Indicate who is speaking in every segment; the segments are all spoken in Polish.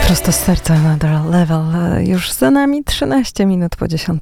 Speaker 1: Prosto z serca Another Level. Już za nami 13 minut po 10.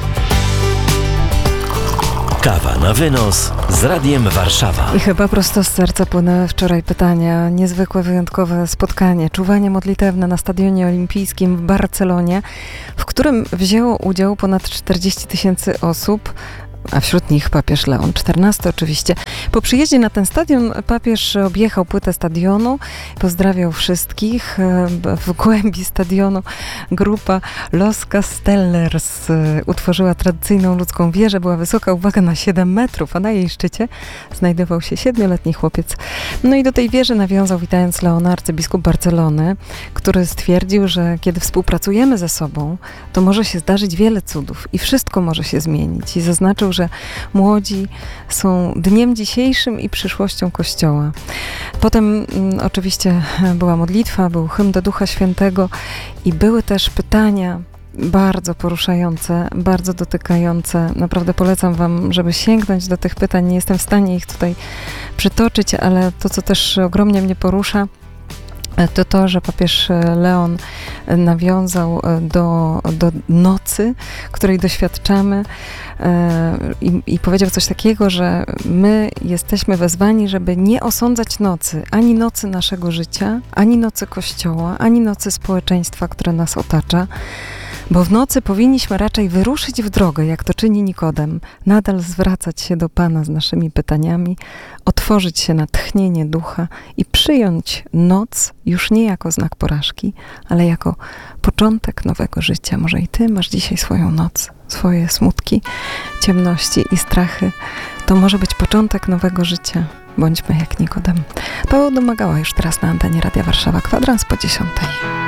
Speaker 2: Kawa na wynos z Radiem Warszawa.
Speaker 1: I chyba prosto z serca płynęły wczoraj pytania. Niezwykłe, wyjątkowe spotkanie. Czuwanie modlitewne na Stadionie Olimpijskim w Barcelonie, w którym wzięło udział ponad 40 000 osób, a wśród nich papież Leon XIV oczywiście. Po przyjeździe na ten stadion papież objechał płytę stadionu, pozdrawiał wszystkich. W głębi stadionu grupa Los Castellers utworzyła tradycyjną ludzką wieżę. Była wysoka, uwaga, na 7 metrów, a na jej szczycie znajdował się 7-letni chłopiec. No i do tej wieży nawiązał, witając Leona, arcybiskup Barcelony, który stwierdził, że kiedy współpracujemy ze sobą, to może się zdarzyć wiele cudów i wszystko może się zmienić. I zaznaczył, że młodzi są dniem dzisiejszym i przyszłością Kościoła. Potem oczywiście była modlitwa, był hymn do Ducha Świętego i były też pytania bardzo poruszające, bardzo dotykające. Naprawdę polecam wam, żeby sięgnąć do tych pytań. Nie jestem w stanie ich tutaj przytoczyć, ale to, co też ogromnie mnie porusza, to, że papież Leon nawiązał do nocy, której doświadczamy i powiedział coś takiego, że my jesteśmy wezwani, żeby nie osądzać nocy, ani nocy naszego życia, ani nocy Kościoła, ani nocy społeczeństwa, które nas otacza, bo w nocy powinniśmy raczej wyruszyć w drogę, jak to czyni Nikodem, nadal zwracać się do Pana z naszymi pytaniami, otworzyć się na tchnienie ducha i przyjąć noc już nie jako znak porażki, ale jako początek nowego życia. Może i ty masz dzisiaj swoją noc, swoje smutki, ciemności i strachy. To może być początek nowego życia. Bądźmy jak Nikodem. Paweł Domagała już teraz na antenie Radia Warszawa, kwadrans po 10.